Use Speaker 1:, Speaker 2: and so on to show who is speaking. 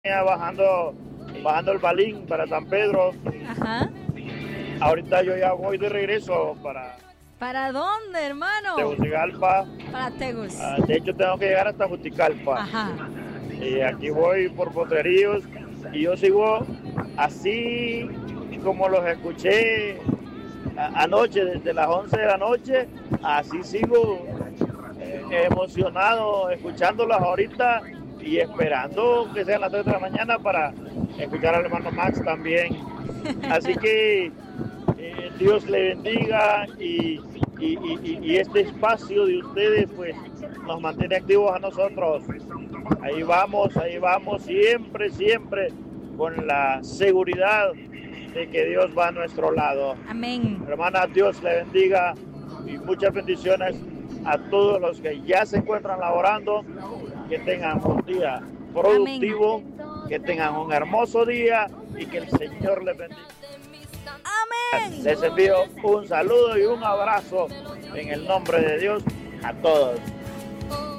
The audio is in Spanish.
Speaker 1: bajando el Balín para San Pedro.
Speaker 2: Ajá.
Speaker 1: Ahorita yo ya voy de regreso para
Speaker 2: ¿Para dónde, hermano?
Speaker 1: Tegucigalpa.
Speaker 2: Para Tegus.
Speaker 1: De hecho, tengo que llegar hasta Juticalpa.
Speaker 2: Ajá.
Speaker 1: Y aquí voy por Potreríos y yo sigo así como los escuché anoche, desde las 11 de la noche, así sigo emocionado escuchándolos ahorita y esperando que sean las 3 de la mañana para escuchar al hermano Max también. Así que Dios le bendiga y este espacio de ustedes pues nos mantiene activos a nosotros. Ahí vamos siempre, siempre con la seguridad de que Dios va a nuestro lado.
Speaker 2: Amén.
Speaker 1: Hermana, Dios le bendiga y muchas bendiciones a todos los que ya se encuentran laborando, que tengan un día productivo, amén, que tengan un hermoso día y que el Señor les bendiga.
Speaker 2: Amén.
Speaker 1: Les envío un saludo y un abrazo en el nombre de Dios a todos.